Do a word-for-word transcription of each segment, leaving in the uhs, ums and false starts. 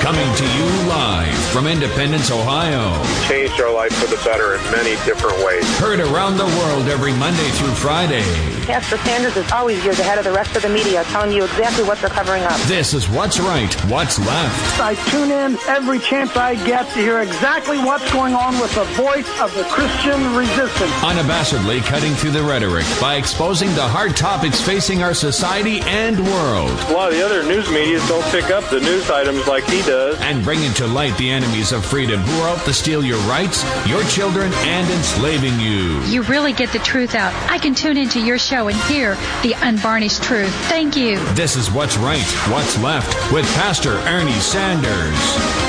Coming to you live from Independence, Ohio. Changed our life for the better in many different ways. Heard around the world every Monday through Friday. Pastor Sanders is always years ahead of the rest of the media, telling you exactly what they're covering up. This is What's Right, What's Left. I tune in every chance I get to hear exactly what's going on with the voice of the Christian resistance. Unabashedly cutting through the rhetoric by exposing the hard topics facing our society and world. A lot of the other news media don't pick up the news items like he does. And bringing to light the enemies of freedom who are out to steal your rights, your children, and enslaving you. You really get the truth out. I can tune into your show and hear the unvarnished truth. Thank you. This is What's Right, What's Left with Pastor Ernie Sanders.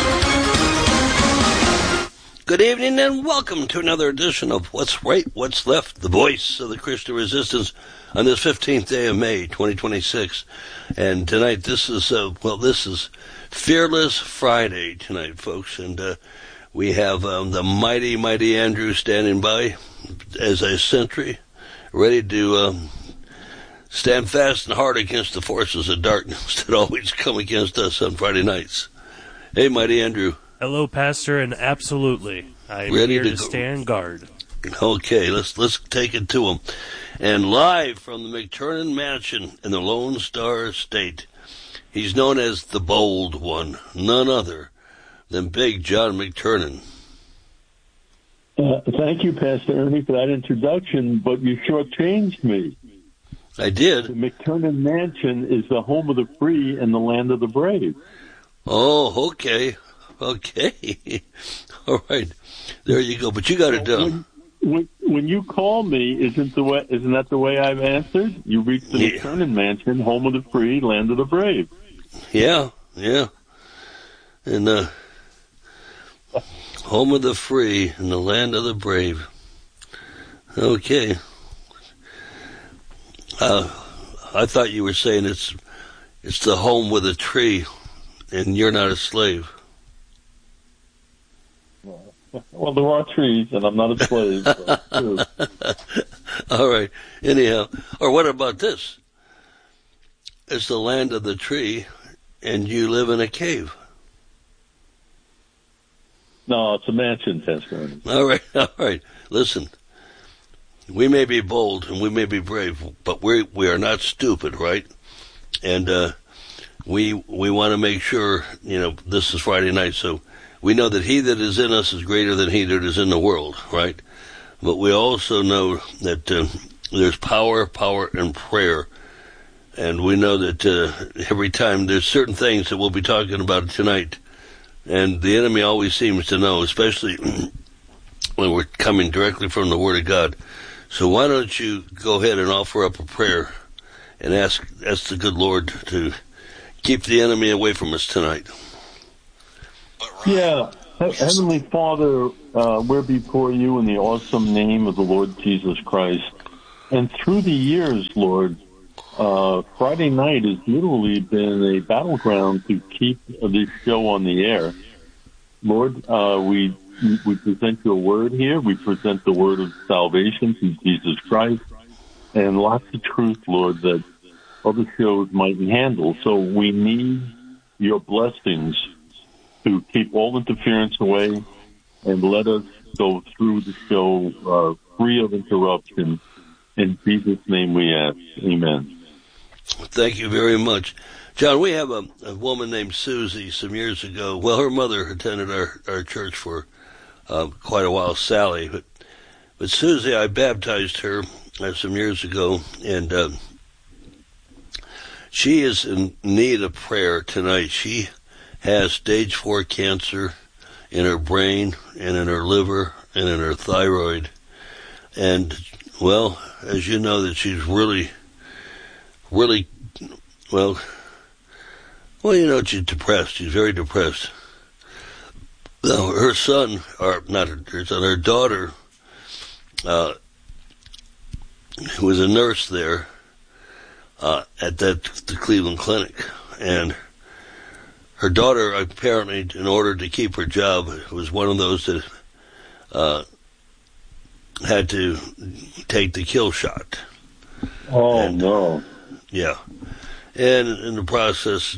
Good evening and welcome to another edition of What's Right, What's Left, the voice of the Christian resistance on this fifteenth day of May, twenty twenty-six. And tonight, this is, uh, well, this is Fearless Friday tonight, folks. And uh, we have um, the mighty, mighty Andrew standing by as a sentry, ready to um, stand fast and hard against the forces of darkness that always come against us on Friday nights. Hey, mighty Andrew. Hello, Pastor, and absolutely, I'm Ready here to to go. stand guard. Okay, let's let's take it to him. And live from the McTurnan Mansion in the Lone Star State, he's known as the Bold One, none other than Big John McTurnan. Uh, thank you, Pastor Ernie, for that introduction, but you shortchanged me. I did. The McTurnan Mansion is the home of the free and the land of the brave. Oh, okay. Okay. All right. There you go. But you got it done. When, when, when you call me, isn't the way, isn't that the way I've answered? You reached the Yeah. McTurnan Mansion, home of the free, land of the brave. Yeah, yeah. And uh, home of the free and the land of the brave. Okay. Uh, I thought you were saying it's it's the home with a tree, and you're not a slave. Well, there are trees, and I'm not a slave. So All right. Anyhow, or what about this? It's the land of the tree, and you live in a cave. no, it's a mansion, Pastor Ernie. All right, all right. Listen, we may be bold and we may be brave, but we we are not stupid, right? And uh, we we want to make sure, you know, this is Friday night, so we know that he that is in us is greater than he that is in the world, right? But we also know that uh, there's power, power in prayer. And we know that uh, every time there's certain things that we'll be talking about tonight. And the enemy always seems to know, especially when we're coming directly from the Word of God. So why don't you go ahead and offer up a prayer and ask, ask the good Lord to keep the enemy away from us tonight. Yeah. He- Heavenly Father, uh, we're before you in the awesome name of the Lord Jesus Christ. And through the years, Lord, uh, Friday night has literally been a battleground to keep this show on the air. Lord, uh, we we present your word here. We present the word of salvation through Jesus Christ and lots of truth, Lord, that other shows mightn't handle. So we need your blessings to keep all interference away and let us go through the show uh, free of interruption. In Jesus' name we ask. Amen. Thank you very much. John, we have a, a woman named Susie some years ago. Well, her mother attended our, our church for uh, quite a while, Sally. But, but Susie, I baptized her uh, some years ago, and uh, she is in need of prayer tonight. She has stage four cancer in her brain and in her liver and in her thyroid. And, well, as you know, that she's really, really, well, well, you know, she's depressed. She's very depressed. Now, her son, or not her son, her daughter, uh, who was a nurse there uh, at that the Cleveland Clinic, and her daughter, apparently, in order to keep her job, was one of those that uh, had to take the kill shot. Oh, and, no. Yeah. And in the process,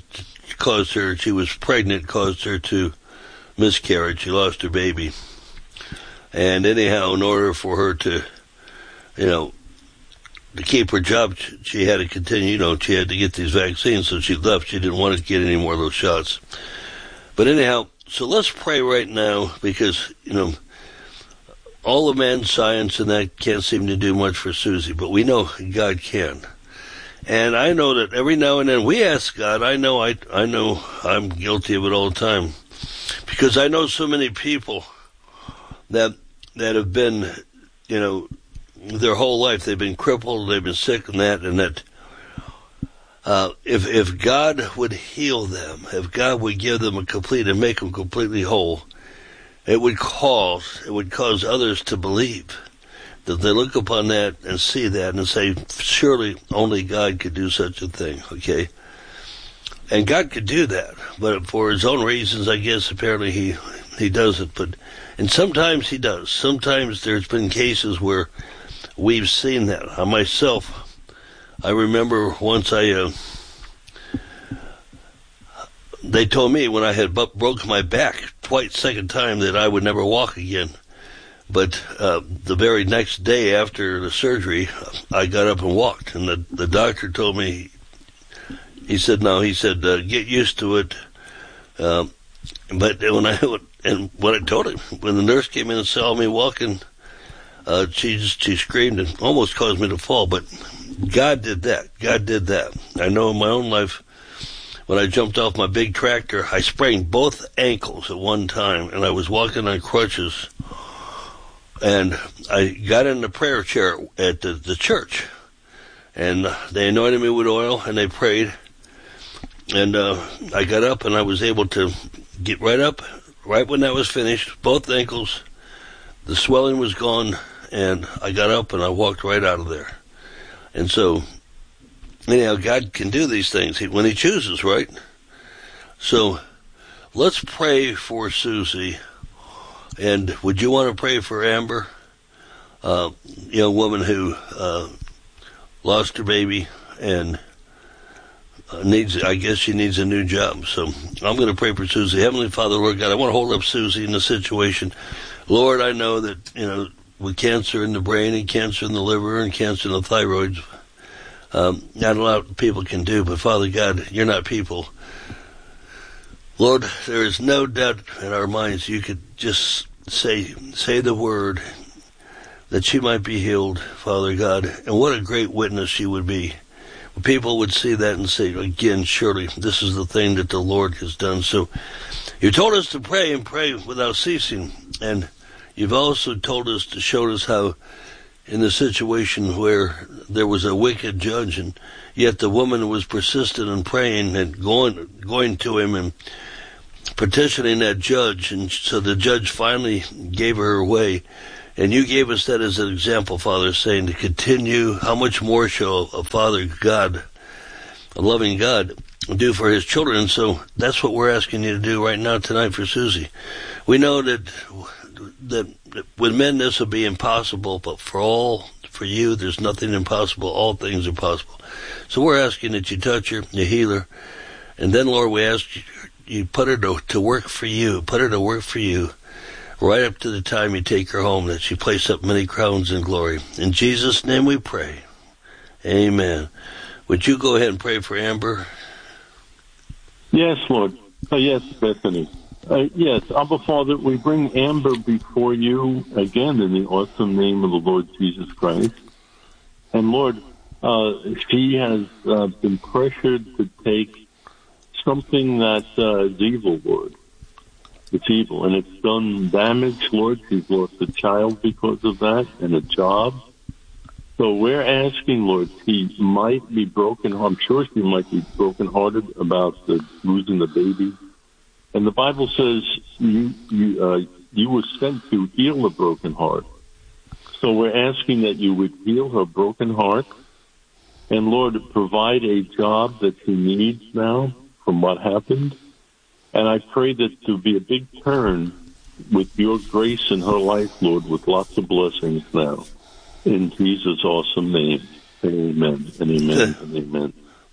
caused her, she was pregnant, caused her to miscarriage. She lost her baby. And anyhow, in order for her to, you know, to keep her job, she had to continue, you know, she had to get these vaccines, so she left. She didn't want to get any more of those shots. But anyhow, so let's pray right now, because, you know, all of man's science and that can't seem to do much for Susie, but we know God can. And I know that every now and then we ask God, I know I, I know I'm guilty of it all the time, because I know so many people that that have been, you know, their whole life they've been crippled, they've been sick and that, and that uh, if if God would heal them, if God would give them a complete and make them completely whole, it would cause it would cause others to believe, that they look upon that and see that and say, surely only God could do such a thing, okay? And God could do that, but for his own reasons, I guess, apparently he, he does it. But, and sometimes he does. Sometimes there's been cases where we've seen that. I myself, I remember once I, uh, they told me when I had bu- broke my back twice, second time, that I would never walk again. But uh, the very next day after the surgery, I got up and walked. And the, the doctor told me, he said, no, he said, uh, get used to it. Um, but when I, and when I told him, when the nurse came in and saw me walking, uh, she just, she screamed and almost caused me to fall. But God did that. God did that. I know in my own life, when I jumped off my big tractor, I sprained both ankles at one time, and I was walking on crutches. And I got in the prayer chair at the, the church, and they anointed me with oil, and they prayed. And uh, I got up, and I was able to get right up, right when that was finished, both ankles, the swelling was gone, and I got up, and I walked right out of there. And so, anyhow, God can do these things when he chooses, right? So, let's pray for Susie. And would you want to pray for Amber, uh, young woman who uh, lost her baby and uh, needs, I guess she needs a new job. So I'm going to pray for Susie. Heavenly Father, Lord God, I want to hold up Susie in the situation. Lord, I know that, you know, with cancer in the brain and cancer in the liver and cancer in the thyroid, um, not a lot of people can do, but Father God, you're not people. Lord, there is no doubt in our minds you could just say say the word that she might be healed, Father God. And what a great witness she would be. People would see that and say, again, surely this is the thing that the Lord has done. So you told us to pray and pray without ceasing. And you've also told us to show us how in the situation where there was a wicked judge, and yet the woman was persistent in praying and going going to him and petitioning that judge, and so the judge finally gave her away. And you gave us that as an example, Father, saying to continue. How much more shall a Father God, a loving God, do for his children? So that's what we're asking you to do right now tonight for Susie. We know that that with men this will be impossible, but for all, for you, there's nothing impossible. All things are possible. So we're asking that you touch her, you heal her, and then, Lord, we ask you, you put her to, to work for you, put her to work for you, right up to the time you take her home, that she place up many crowns in glory. In Jesus' name we pray. Amen. Would you go ahead and pray for Amber? Yes, Lord. Uh, yes, Bethany. Uh, yes, Abba Father, we bring Amber before you again in the awesome name of the Lord Jesus Christ. And Lord, uh, she has uh, been pressured to take something that uh, is evil, Lord. It's evil, and it's done damage, Lord. She's lost a child because of that and a job. So we're asking, Lord, she might be broken. I'm sure she might be brokenhearted about the, losing the baby. And the Bible says you you uh, you were sent to heal a broken heart. So we're asking that you would heal her broken heart, and Lord, provide a job that she needs now from what happened. And I pray that to be a big turn with your grace in her life, Lord, with lots of blessings now. In Jesus' awesome name, amen and amen and amen.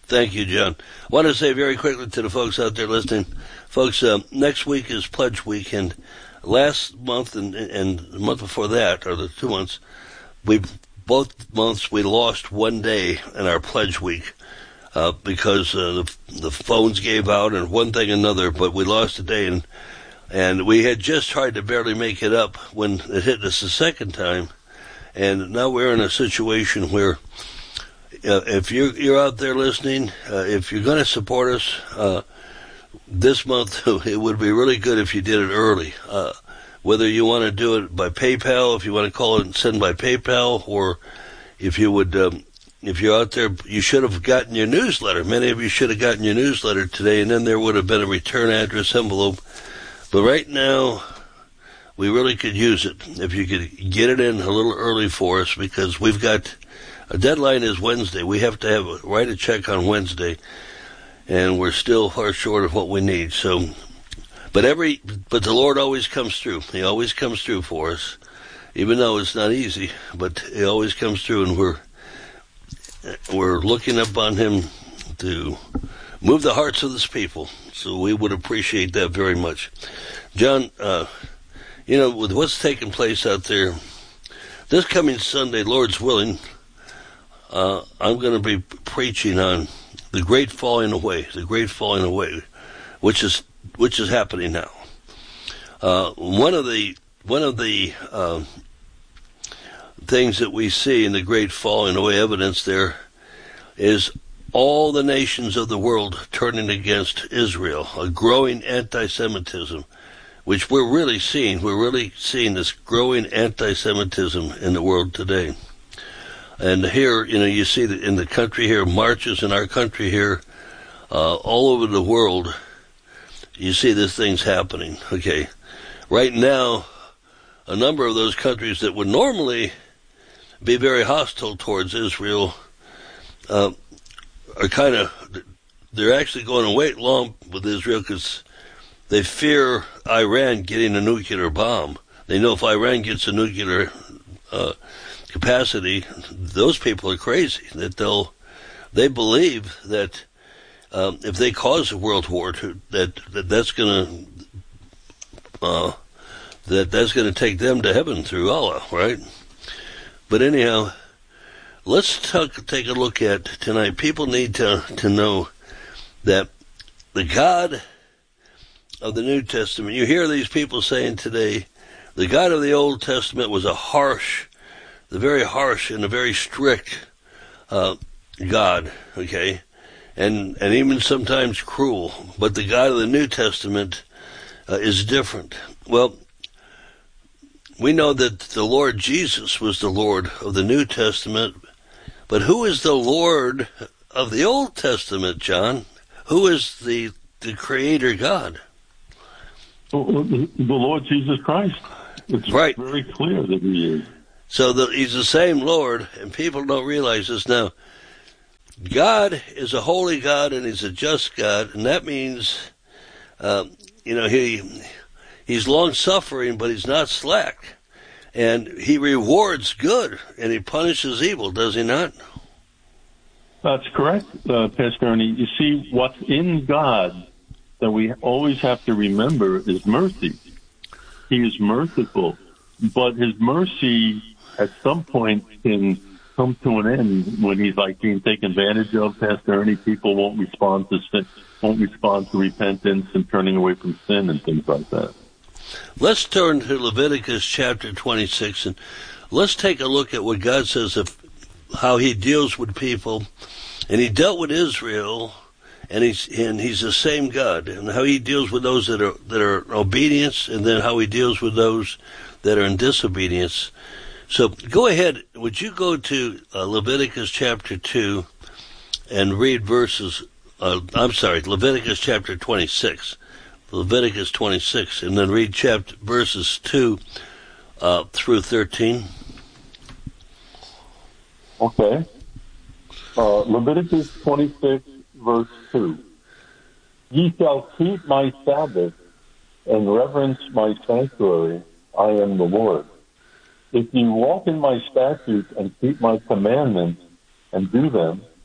Thank you, John. I want to say very quickly to the folks out there listening, folks, uh, next week is Pledge Week, and last month and, and the month before that, or the two months, we both months we lost one day in our Pledge Week uh, because uh, the, the phones gave out and one thing and another, but we lost a day, and and we had just tried to barely make it up when it hit us the second time, and now we're in a situation where Uh, if you're, you're out there listening, uh, if you're going to support us uh, this month, it would be really good if you did it early. Uh, whether you want to do it by PayPal, if you want to call it and send by PayPal, or if you would, um, if you're out there, you should have gotten your newsletter. Many of you should have gotten your newsletter today, and then there would have been a return address envelope. But right now, we really could use it if you could get it in a little early for us, because we've got. A deadline is Wednesday. We have to have a, write a check on Wednesday, and we're still far short of what we need. So, but every, but the Lord always comes through. He always comes through for us, even though it's not easy. But He always comes through, and we're we're looking up on Him to move the hearts of His people. So we would appreciate that very much, John. Uh, you know, with what's taking place out there, this coming Sunday, Lord's willing. Uh, I'm going to be preaching on the great falling away, the great falling away, which is which is happening now. Uh, one of the one of the uh, things that we see in the great falling away evidence there is all the nations of the world turning against Israel, a growing anti-Semitism, which we're really seeing. We're really seeing this growing anti-Semitism in the world today. And here, you know, you see that in the country here, marches in our country here, uh, all over the world, you see these things happening. Okay. Right now, a number of those countries that would normally be very hostile towards Israel, uh, are kind of, they're actually going to wait long with Israel because they fear Iran getting a nuclear bomb. They know if Iran gets a nuclear, uh, capacity, those people are crazy. That they'll, they believe that um, if they cause a world war, to, that, that that's going to, uh, that that's going to take them to heaven through Allah, right? But anyhow, let's talk, take a look at tonight. People need to to know that the God of the New Testament. You hear these people saying today, the God of the Old Testament was a harsh. The very harsh and a very strict uh, God, okay, and and even sometimes cruel. But the God of the New Testament uh, is different. Well, we know that the Lord Jesus was the Lord of the New Testament, but who is the Lord of the Old Testament, John? Who is the the Creator God? The Lord Jesus Christ. It's right. Very clear that He is. So the, He's the same Lord, and people don't realize this now. God is a holy God, and He's a just God, and that means, um, you know, He He's long-suffering, but He's not slack. And He rewards good, and He punishes evil, does He not? That's correct, uh, Pastor Ernie. You see, what's in God that we always have to remember is mercy. He is merciful, but His mercy at some point can come to an end when He's like being taken advantage of. Pastor Ernie, people won't respond to sin, won't respond to repentance and turning away from sin and things like that. Let's turn to Leviticus chapter twenty-six, and let's take a look at what God says of how He deals with people. And He dealt with Israel, and He's and He's the same God, and how He deals with those that are that are in obedience, and then how He deals with those that are in disobedience. So go ahead. Would you go to uh, Leviticus chapter two and read verses? Uh, I'm sorry, Leviticus chapter twenty-six, Leviticus twenty-six, and then read chapter verses two uh, through thirteen. Okay. Uh, Leviticus twenty-six, verse two. Ye shall keep my Sabbath and reverence my sanctuary. I am the Lord. If you walk in my statutes and keep my commandments and do them,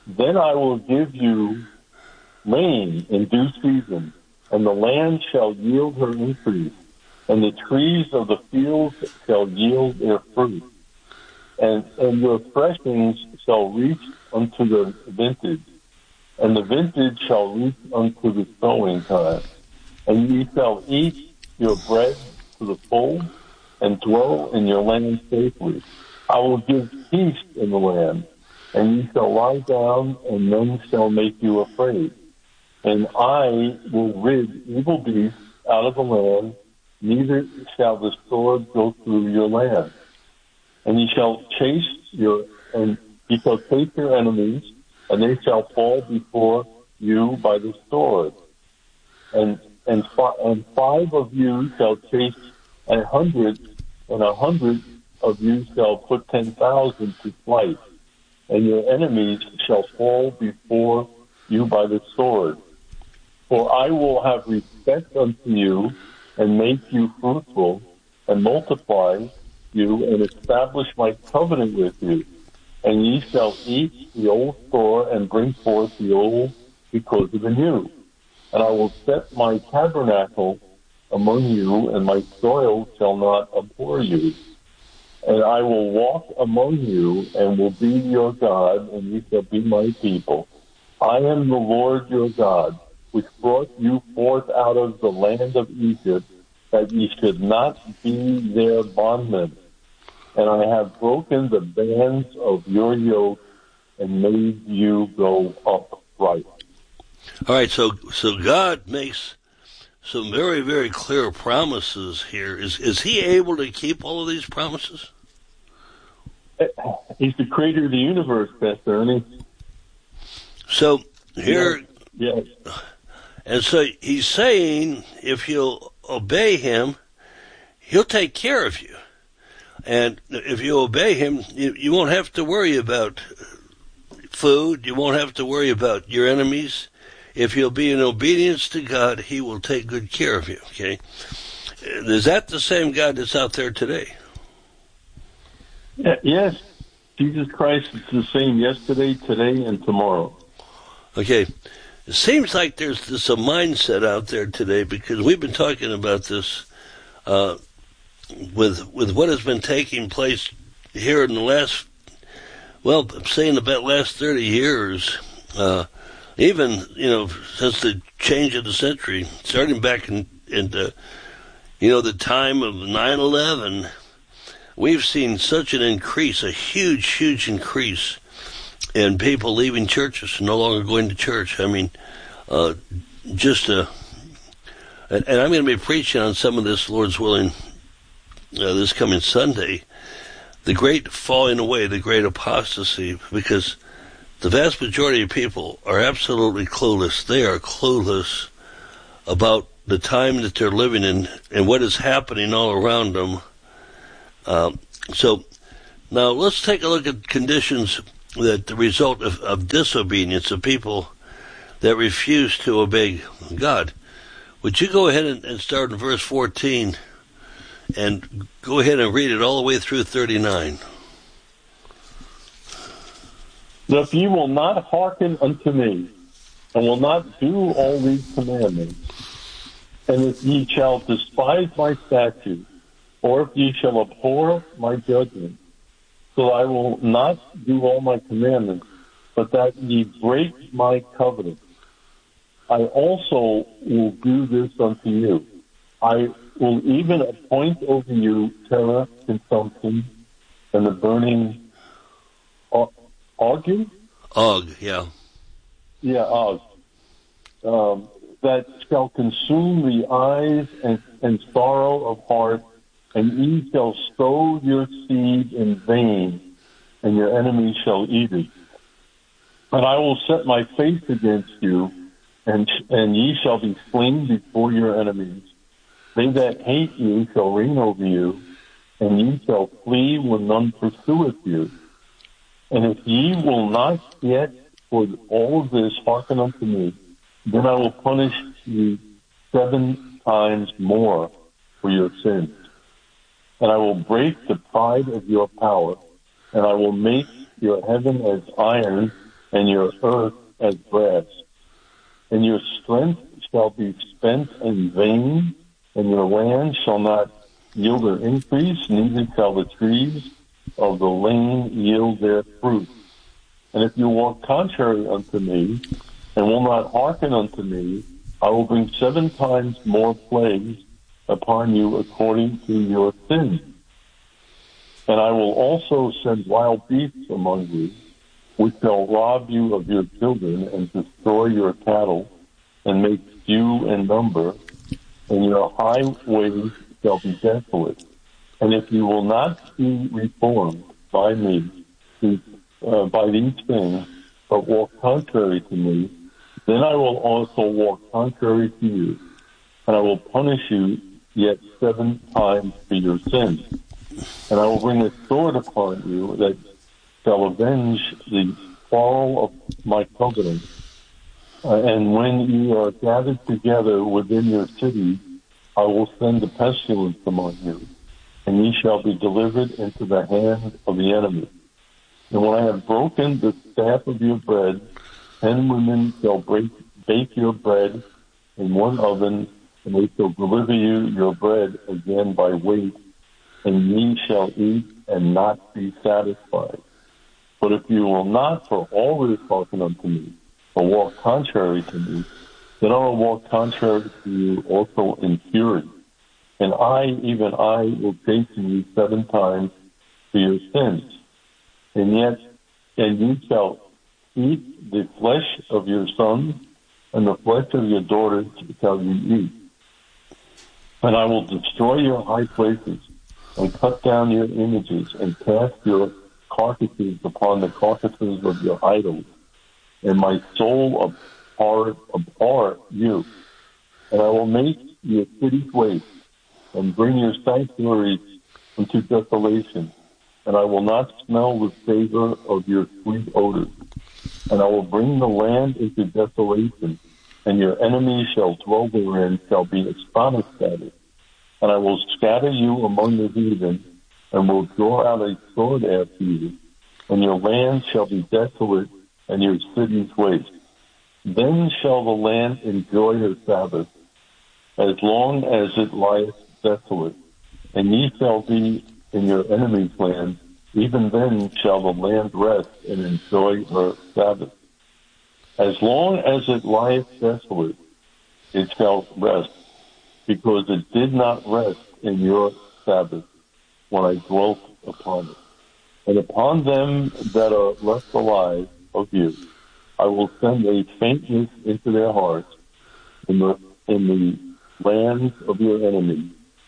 Then I will give you rain in due season, and the land shall yield her increase, and the trees of the fields shall yield their fruit. And, and your threshings shall reach unto the vintage, and the vintage shall reach unto the sowing time. And ye shall eat your bread to the full, and dwell in your land safely. I will give peace in the land, and ye shall lie down, and none shall make you afraid. And I will rid evil beasts out of the land, neither shall the sword go through your land. And ye shall chase your, and ye shall chase your enemies, and they shall fall before you by the sword. And and, fi- and five of you shall chase a hundred, and a hundred of you shall put ten thousand to flight. And your enemies shall fall before you by the sword. For I will have respect unto you, and make you fruitful, and multiply you, and establish my covenant with you. And ye shall eat the old store, and bring forth the old because of the new. And I will set my tabernacle among you, and my soil shall not abhor you. And I will walk among you, and will be your God, and ye shall be my people. I am the Lord your God, which brought you forth out of the land of Egypt, that ye should not be their bondmen. And I have broken the bands of your yoke, and made you go upright. All right, so so God makes some very, very clear promises here. Is is he able to keep all of these promises? He's the creator of the universe, Pastor Ernie. So here, yes. yes. And so he's saying, if you'll obey him, he'll take care of you. And if you obey him, you, you won't have to worry about food. You won't have to worry about your enemies. If you'll be in obedience to God, he will take good care of you, okay? Is that the same God that's out there today? Yeah, yes. Jesus Christ is the same yesterday, today, and tomorrow. Okay. It seems like there's this a mindset out there today, because we've been talking about this uh, with with what has been taking place here in the last, well, I'm saying about last thirty years, uh, even, you know, since the change of the century, starting back in, in the, you know, the time of nine eleven, we've seen such an increase, a huge, huge increase in people leaving churches, no longer going to church. I mean, uh, just a, and, and I'm going to be preaching on some of this, Lord's willing, uh, this coming Sunday, the great falling away, the great apostasy, because the vast majority of people are absolutely clueless. They are clueless about the time that they're living in and what is happening all around them. Um, so now let's take a look at conditions that the result of, of disobedience of people that refuse to obey God. Would you go ahead and, and start in verse fourteen and go ahead and read it all the way through thirty-nine? If ye will not hearken unto me, and will not do all these commandments, and if ye shall despise my statutes, or if ye shall abhor my judgment, so I will not do all my commandments, but that ye break my covenant, I also will do this unto you. I will even appoint over you terror, consumption, and the burning ague? Og, yeah. Yeah, og. Um, that shall consume the eyes and, and sorrow of heart, and ye shall sow your seed in vain, and your enemies shall eat it. And I will set my face against you, and and ye shall be slain before your enemies. They that hate you shall reign over you, and ye shall flee when none pursueth you. And if ye will not yet for all of this hearken unto me, then I will punish you seven times more for your sins. And I will break the pride of your power, and I will make your heaven as iron, and your earth as grass. And your strength shall be spent in vain, and your land shall not yield their increase, neither shall the trees of the lane yield their fruit. And if you walk contrary unto me, and will not hearken unto me, I will bring seven times more plagues upon you according to your sins. And I will also send wild beasts among you, which shall rob you of your children and destroy your cattle and make few in number, and your highways shall be desolate. And if you will not be reformed by me, uh, by these things, but walk contrary to me, then I will also walk contrary to you, and I will punish you yet seven times for your sins. And I will bring a sword upon you that shall avenge the quarrel of my covenant. Uh, and when you are gathered together within your city, I will send a pestilence among you, and ye shall be delivered into the hand of the enemy. And when I have broken the staff of your bread, ten women shall break, bake your bread in one oven, and they shall deliver you your bread again by weight, and ye shall eat and not be satisfied. But if you will not for always hearken unto me, or walk contrary to me, then I will walk contrary to you also in fury. And I, even I, will chasten you seven times for your sins. And yet, and you shall eat the flesh of your sons, and the flesh of your daughters shall you eat. And I will destroy your high places, and cut down your images, and cast your carcasses upon the carcasses of your idols. And my soul abhor, abhor you. And I will make your cities waste, and bring your sanctuaries into desolation. And I will not smell the savor of your sweet odors. And I will bring the land into desolation, and your enemies shall dwell therein, shall be astonished at it. And I will scatter you among the heathen, and will draw out a sword after you, and your land shall be desolate, and your cities waste. Then shall the land enjoy her Sabbath, as long as it lieth desolate, and ye shall be in your enemy's land. Even then shall the land rest and enjoy her Sabbath. As long as it lieth desolate, it shall rest, because it did not rest in your Sabbath when I dwelt upon it. And upon them that are left alive of you, I will send a faintness into their hearts in the, in the lands of your enemies,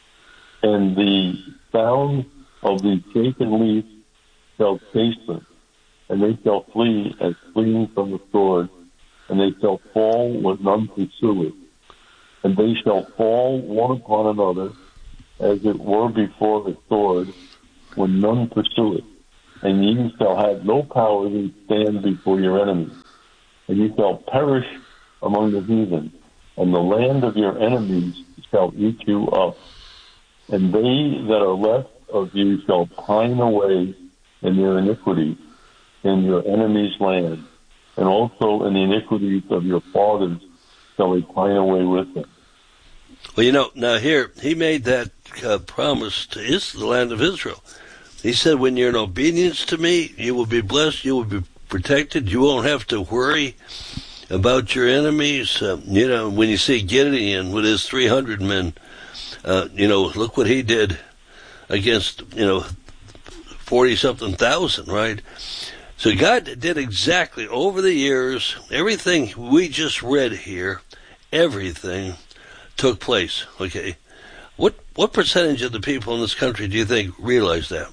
and the sound of the shaken leaf shall chase them, and they shall flee as fleeing from the sword, and they shall fall when none pursue it. And they shall fall one upon another, as it were before the sword, when none pursue it. And ye shall have no power to stand before your enemies. And ye shall perish among the heathen, and the land of your enemies shall eat you up. And they that are left of you shall pine away in their iniquities in your enemies' land, and also in the iniquities of your fathers shall they pine away with them. Well, you know, now here, he made that uh, promise to is the land of Israel. He said, when you're in obedience to me, you will be blessed, you will be protected, you won't have to worry about your enemies. Uh, you know, when you see Gideon with his three hundred men, uh, you know, look what he did against, you know, forty-something thousand, right? So God did exactly, over the years, everything we just read here, everything took place, okay? What what percentage of the people in this country do you think realize that?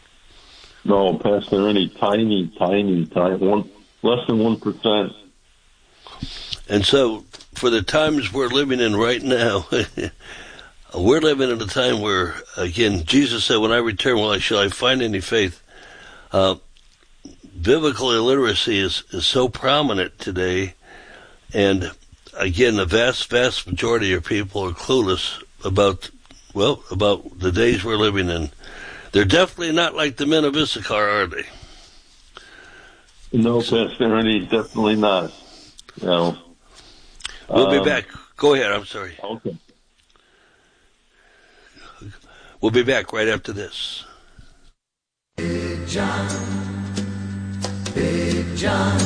No, Pastor, any tiny, tiny, tiny, one, less than one percent. And so, for the times we're living in right now, we're living in a time where, again, Jesus said, when I return, will I, shall I find any faith? Uh, biblical illiteracy is, is so prominent today, and again, the vast, vast majority of people are clueless about, well, about the days we're living in. They're definitely not like the men of Issachar, are they? No, Pastor Ernie, definitely not. No. We'll um, be back. Go ahead. I'm sorry. Okay. We'll be back right after this. Big John, Big John.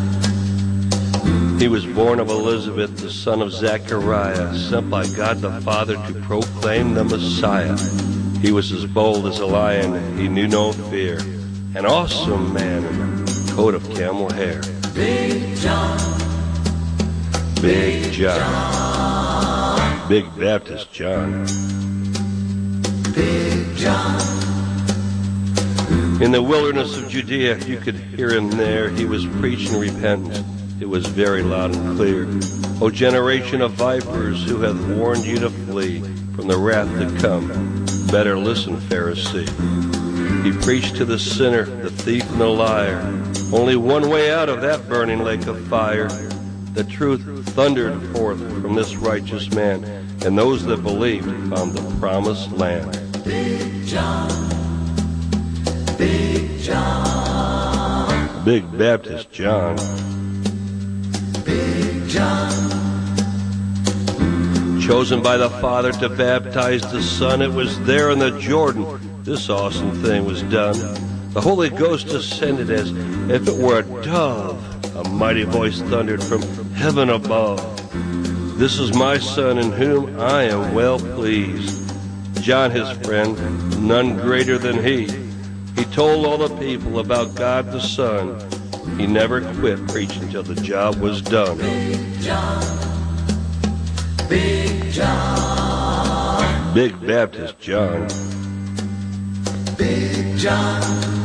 He was born of Elizabeth, the son of Zechariah, sent by God the Father to proclaim the Messiah. He was as bold as a lion, he knew no fear, an awesome man in a coat of camel hair. Big John, Big John, Big Baptist John. Big John. In the wilderness of Judea, you could hear him there. He was preaching repentance. It was very loud and clear. O generation of vipers, who hath warned you to flee from the wrath to come, better listen, Pharisee. He preached to the sinner, the thief, and the liar. Only one way out of that burning lake of fire. The truth thundered forth from this righteous man, and those that believed found the promised land. Big John, Big John, Big Baptist John. Big John. Chosen by the Father to baptize the Son, it was there in the Jordan this awesome thing was done. The Holy Ghost descended as if it were a dove. A mighty voice thundered from heaven above. This is my Son in whom I am well pleased. John, his friend, none greater than he. He told all the people about God the Son. He never quit preaching till the job was done. Big John, Big John, Big Baptist John. Big John.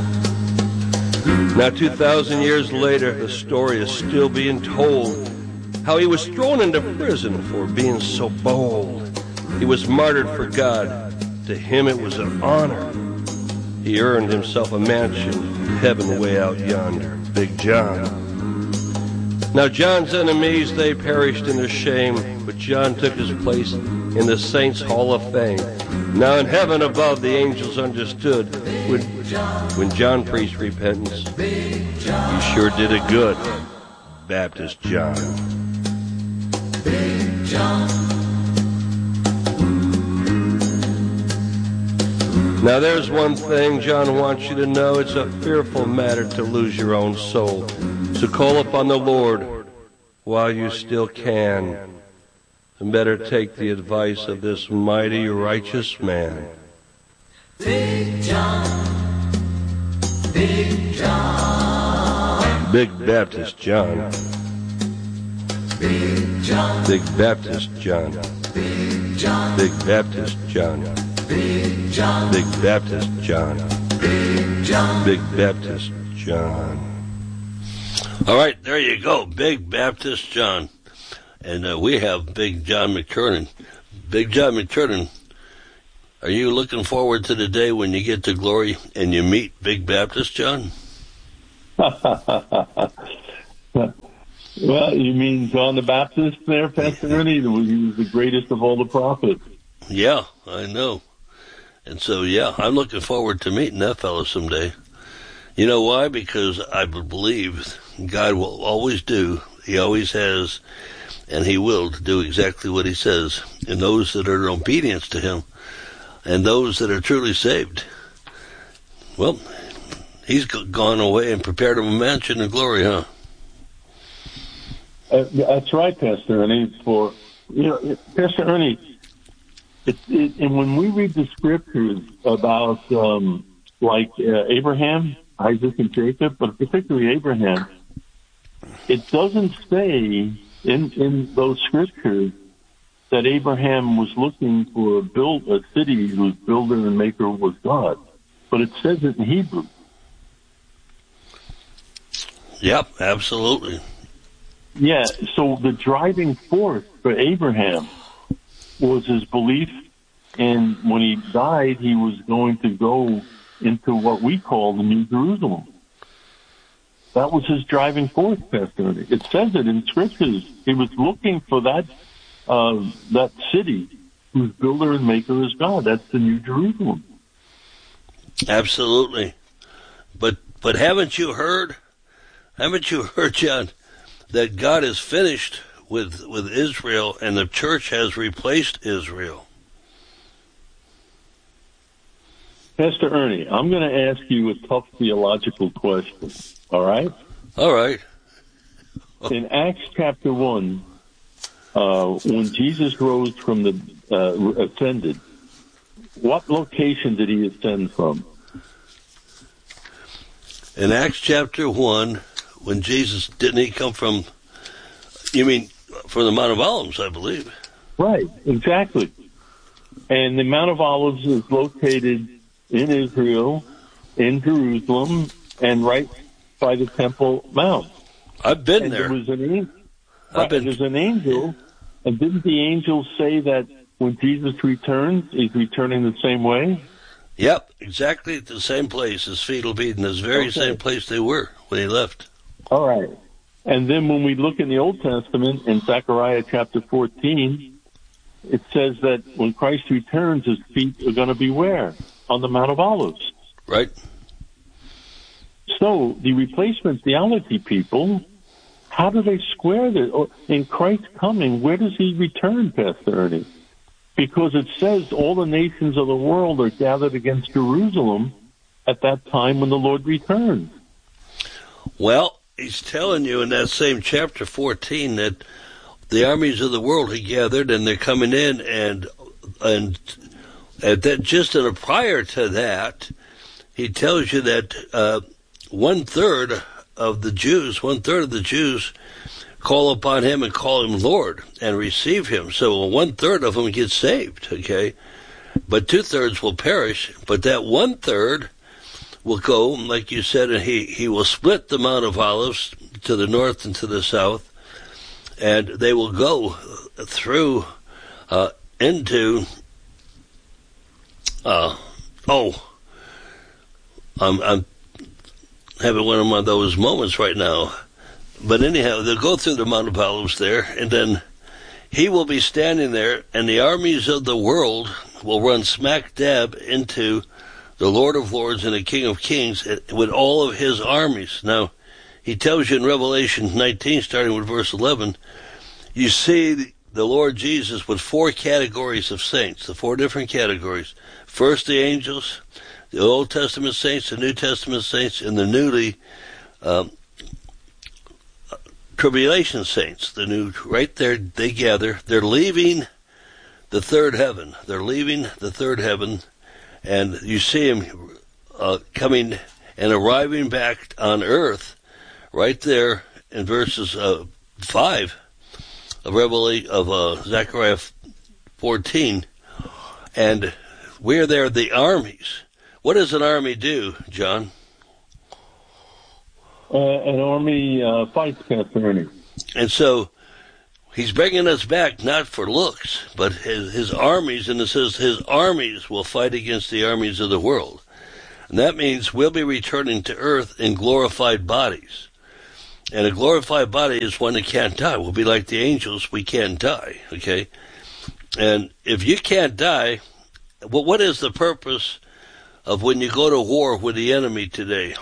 Now two thousand years later, the story is still being told. How he was thrown into prison for being so bold. He was martyred for God. To him it was an honor. He earned himself a mansion in heaven way out yonder. Big John. Now John's enemies, they perished in their shame, but John took his place in the saints' hall of fame. Now in heaven above, the angels understood when, when John preached repentance. He sure did it good, Baptist John. Big John. Now there's one thing John wants you to know. It's a fearful matter to lose your own soul. So call upon the Lord while you still can. And better take the advice of this mighty righteous man. Big John, Big John, Big Baptist John. Big John, Big Baptist John. Big John, Big Baptist John. Big John, Big Baptist John. Big John, Big Baptist John. All right, there you go, Big Baptist John. And uh, we have Big John McTernan. Big John McTernan, are you looking forward to the day when you get to glory and you meet Big Baptist John? Well, you mean John the Baptist there, Pastor Ernie? He was the greatest of all the prophets. Yeah, I know. And so, yeah, I'm looking forward to meeting that fellow someday. You know why? Because I believe God will always do, he always has, and he will do exactly what he says. And those that are in obedience to him, and those that are truly saved, well, he's gone away and prepared him a mansion in glory, huh? Uh, that's right, Pastor Ernie. For you know, Pastor Ernie, it, it, and when we read the scriptures about um, like uh, Abraham, Isaac, and Jacob, but particularly Abraham, it doesn't say in in those scriptures that Abraham was looking for a build a city whose builder and maker was God, but it says it in Hebrew. Yep, absolutely. Yeah, so the driving force for Abraham was his belief, and when he died, he was going to go into what we call the New Jerusalem. That was his driving force, Pastor. It says it in scriptures. He was looking for that uh, that city whose builder and maker is God. That's the New Jerusalem. Absolutely. But but haven't you heard Haven't you heard, John, that God is finished with with Israel and the church has replaced Israel? Pastor Ernie, I'm going to ask you a tough theological question, all right? All right. In Acts chapter one, uh, when Jesus rose from the, uh, ascended, what location did he ascend from? In Acts chapter one, when Jesus, didn't he come from, you mean from the Mount of Olives, I believe? Right, exactly. And the Mount of Olives is located in Israel, in Jerusalem, and right by the Temple Mount. I've been and there. there was an angel. I've been. There's an angel, and didn't the angel say that when Jesus returns, he's returning the same way? Yep, exactly at the same place. His feet will be in this very Okay. same place they were when he left. All right. And then when we look in the Old Testament, in Zechariah chapter fourteen, it says that when Christ returns, his feet are going to be where? On the Mount of Olives. Right. So the replacement theology people, how do they square this? Or in Christ's coming, where does he return, Pastor Ernie? Because it says all the nations of the world are gathered against Jerusalem at that time when the Lord returns. Well, he's telling you in that same chapter fourteen that the armies of the world he gathered and they're coming in, and and and that just in a prior to that, he tells you that uh, one third of the Jews, one third of the Jews call upon him and call him Lord and receive him. So one third of them get saved, okay? But two thirds will perish. But that one third will go, like you said, and he, he will split the Mount of Olives to the north and to the south, and they will go through uh, into, uh, oh, I'm, I'm having one of those moments right now. But anyhow, they'll go through the Mount of Olives there, and then he will be standing there, and the armies of the world will run smack dab into the Lord of Lords and the King of Kings with all of his armies. Now, he tells you in Revelation nineteen, starting with verse eleven, you see the Lord Jesus with four categories of saints, the four different categories. First, the angels, the Old Testament saints, the New Testament saints, and the newly um, tribulation saints. The new, right there, they gather. They're leaving the third heaven. They're leaving the third heaven, and you see them uh, coming and arriving back on earth, right there in verses uh, five of Revelation of uh, Zechariah fourteen, and we're there, the armies. What does an army do, John? Uh, an army uh, fights, Pastor Ernie. And so he's bringing us back not for looks, but his, his armies, and it says his armies will fight against the armies of the world. And that means we'll be returning to earth in glorified bodies. And a glorified body is one that can't die. We'll be like the angels, we can't die, okay? And if you can't die, well, what is the purpose of when you go to war with the enemy today?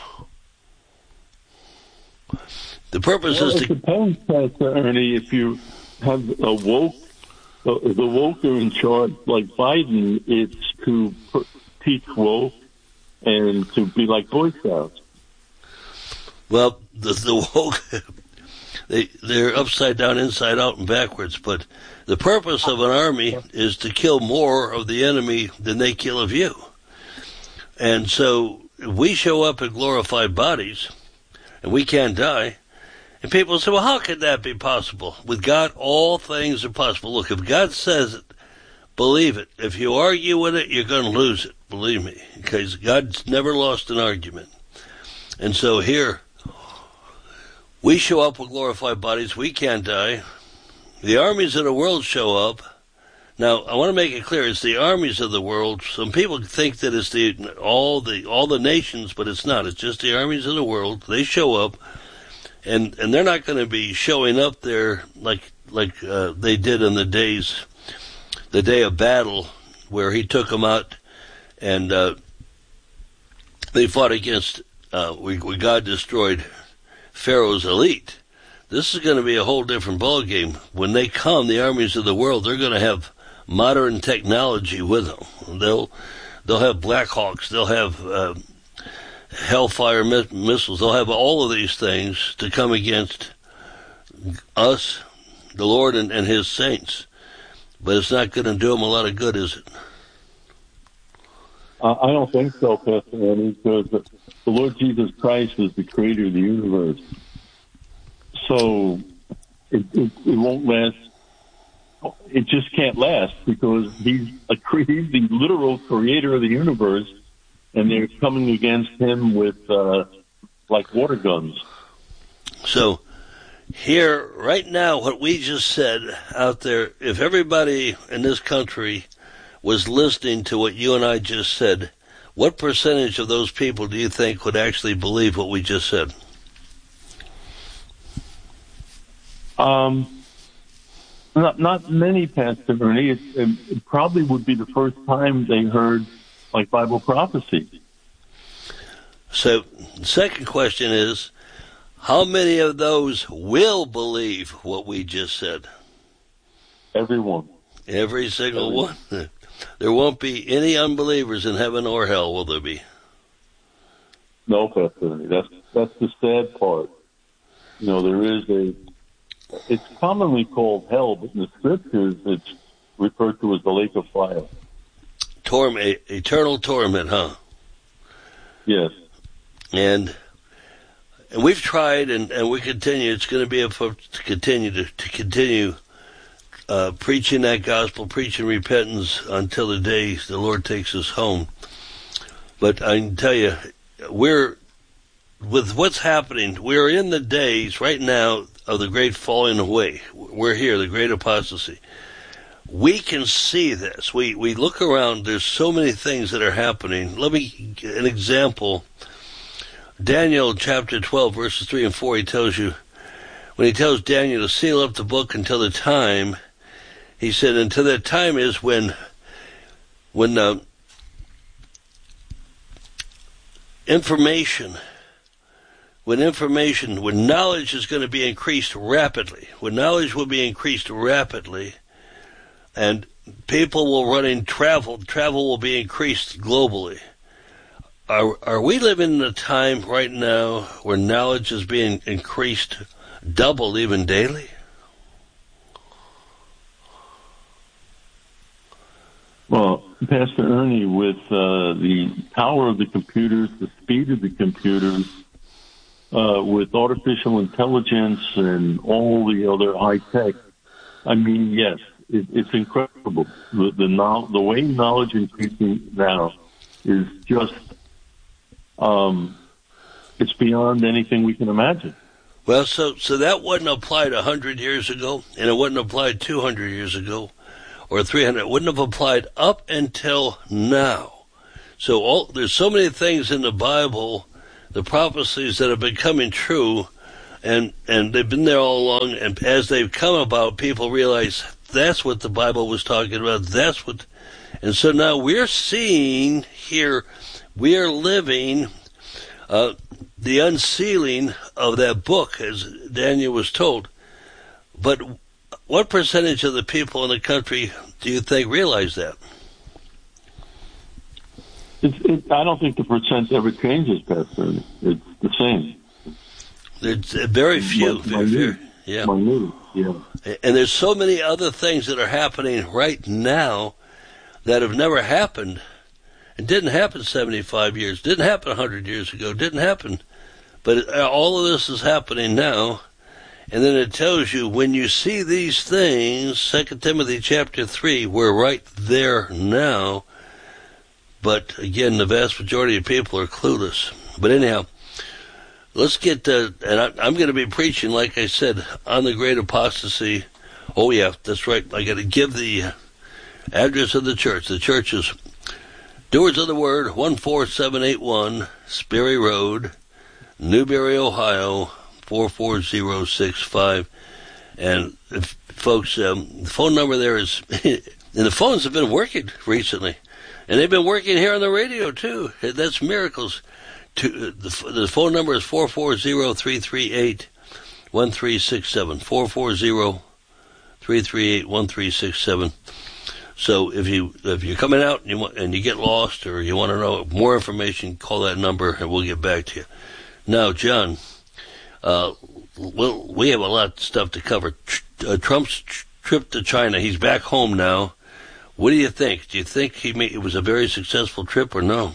The purpose well, is it to... depends, Pastor Ernie, if you have a woke, the, the woke are in charge, like Biden, it's to put, teach woke and to be like Boy Scouts. Well, the, the woke, they, they're upside down, inside out, and backwards, but the purpose of an army is to kill more of the enemy than they kill of you. And so if we show up in glorified bodies, and we can't die, and people say, well, how could that be possible? With God, all things are possible. Look, if God says it, believe it. If you argue with it, you're going to lose it, believe me, because God's never lost an argument. And so here, we show up with glorified bodies, we can't die. The armies of the world show up. Now, I want to make it clear, it's the armies of the world. Some people think that it's the all the all the nations, but it's not. It's just the armies of the world. They show up, and and they're not going to be showing up there like like uh, they did in the days, the day of battle, where he took them out, and uh, they fought against. Uh, we, we God destroyed Pharaoh's elite. This is going to be a whole different ballgame. When they come, the armies of the world, they're going to have modern technology with them. They'll they'll have Black Hawks. They'll have uh, Hellfire mi- missiles. They'll have all of these things to come against us, the Lord, and, and His saints. But it's not going to do them a lot of good, is it? Uh, I don't think so, Pastor Andy, because the Lord Jesus Christ is the creator of the universe. So it, it, it won't last. It just can't last because he's, a, he's the literal creator of the universe, and they're coming against him with uh, like water guns. So here, right now, what we just said out there, if everybody in this country was listening to what you and I just said, what percentage of those people do you think would actually believe what we just said? Um, not not many, Pastor Ernie. It, it probably would be the first time they heard like Bible prophecy. So, the second question is, how many of those will believe what we just said? Everyone. Every single Everyone. one. There won't be any unbelievers in heaven or hell, will there be? No, Pastor Ernie. That's that's the sad part. You know, there is a. It's commonly called hell, but in the scriptures, it's referred to as the lake of fire. Torment, eternal torment, huh? Yes. And and we've tried, and, and we continue. It's going to be a to continue to, to continue uh, preaching that gospel, preaching repentance until the day the Lord takes us home. But I can tell you, we're with what's happening. We're in the days right now of the great falling away. We're here, the great apostasy. We can see this. We we look around. There's so many things that are happening. Let me an example. Daniel chapter twelve, verses three and four. He tells you, when he tells Daniel to seal up the book until the time, he said, until that time is when, when uh, information. When information, when knowledge is going to be increased rapidly, when knowledge will be increased rapidly, and people will run in travel, travel will be increased globally. Are are we living in a time right now where knowledge is being increased double, even daily? Well, Pastor Ernie, with uh, the power of the computers, the speed of the computers, Uh, with artificial intelligence and all the other high tech, I mean, yes, it, it's incredible. The the, no, the way knowledge increasing now is just, um, it's beyond anything we can imagine. Well, so so that wasn't applied a hundred years ago, and it wasn't applied two hundred years ago, or three hundred. It wouldn't have applied up until now. So all, there's so many things in the Bible, the prophecies that have been coming true, and, and they've been there all along, and as they've come about, people realize that's what the Bible was talking about, that's what, and so now we're seeing here, we are living uh, the unsealing of that book, as Daniel was told. But what percentage of the people in the country do you think realize that? It's, it, I don't think the percent ever changes, Pastor. It's the same. There's very few. Very, very, yeah. Minute, yeah. And there's so many other things that are happening right now that have never happened. It didn't happen seventy-five years. Didn't happen one hundred years ago. Didn't happen. But it, all of this is happening now. And then it tells you, when you see these things, Second Timothy chapter three, we're right there now. But again, the vast majority of people are clueless. But anyhow, let's get, uh, and I, I'm going to be preaching, like I said, on the great apostasy. Oh yeah, that's right. I got to give the address of the church. The church is Doers of the Word, one four seven eight one Sperry Road, Newberry, Ohio, four four zero six five. And if, folks, um, the phone number there is, and the phones have been working recently. And they've been working here on the radio, too. That's miracles. two, the, the phone number is four four zero, three three eight, one three six seven. four four zero, three three eight, one three six seven. So if you if you're coming out and you want, and you get lost or you want to know more information, call that number and we'll get back to you. Now, John, uh, well, we have a lot of stuff to cover. Uh, Trump's trip to China, he's back home now. What do you think? Do you think he made, it was a very successful trip or no?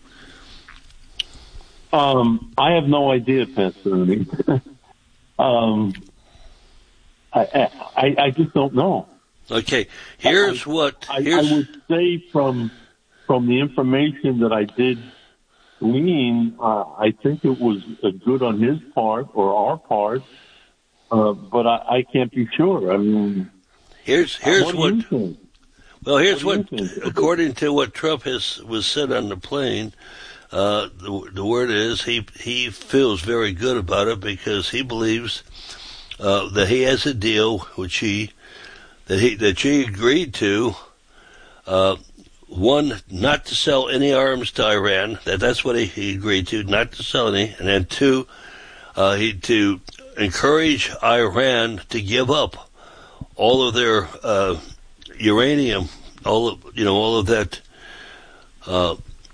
Um, I have no idea, Pastor Ernie. um, I, I I just don't know. Okay, here's I, what. I, Here's... I would say from from the information that I did glean, uh, I think it was uh, good on his part or our part, uh, but I, I can't be sure. I mean, here's here's what. what, do you think? Well, here's what, what according to what Trump has was said on the plane. Uh, the, the word is he he feels very good about it because he believes uh, that he has a deal which he. That he that she agreed to, uh, one, not to sell any arms to Iran. That that's what he, he agreed to, not to sell any, and then two, uh, he to encourage Iran to give up all of their uh, uranium, all of you know, all of that uh,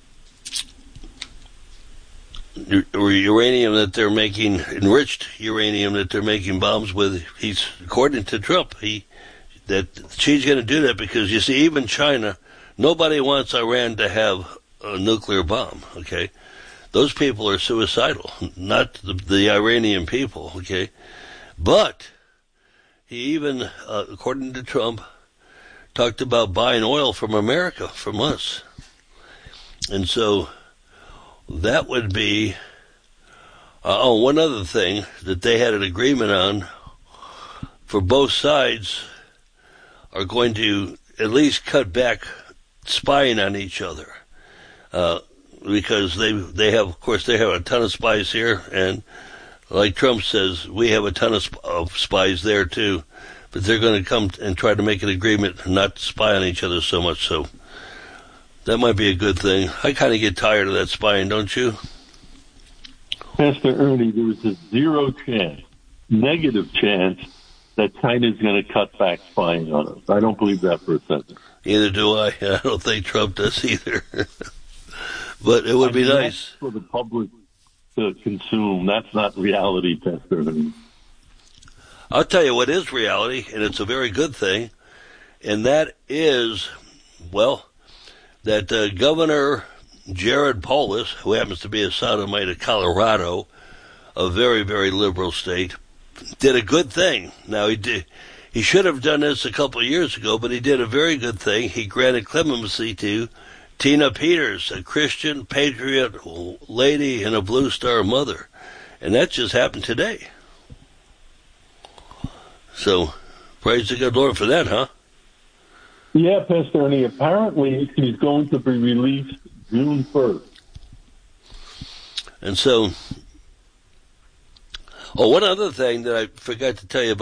uranium that they're making, enriched uranium that they're making bombs with. He's according to Trump, he. That she's going to do that because, you see, even China, nobody wants Iran to have a nuclear bomb, okay? Those people are suicidal, not the, the Iranian people, okay? But he even, uh, according to Trump, talked about buying oil from America, from us. And so that would be, uh, oh, one other thing that they had an agreement on for both sides are going to at least cut back spying on each other, uh, because they they have, of course, they have a ton of spies here, and like Trump says, we have a ton of, sp- of spies there too, but they're going to come and try to make an agreement not to spy on each other so much. So that might be a good thing. I kind of get tired of that spying, don't you? Pastor Ernie, there is a zero chance, negative chance, that China's going to cut back spying on us. I don't believe that for a second. Neither do I. I don't think Trump does either. But it would I be mean, nice. That's for the public to consume. That's not reality, Pastor. I'll tell you what is reality, and it's a very good thing, and that is, well, that uh, Governor Jared Polis, who happens to be a sodomite of Colorado, a very, very liberal state, did a good thing. Now, he did, he should have done this a couple of years ago, but he did a very good thing. He granted clemency to Tina Peters, a Christian patriot lady and a Blue Star mother. And that just happened today. So, praise the good Lord for that, huh? Yeah, Pastor Ernie, apparently he's going to be released June first. And so, oh, one other thing that I forgot to tell you about.